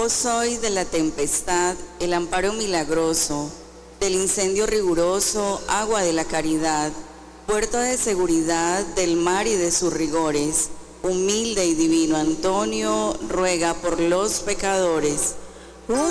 Vos sois de la tempestad el amparo milagroso, del incendio riguroso, agua de la caridad, puerto de seguridad del mar y de sus rigores. Humilde y divino Antonio, ruega por los pecadores,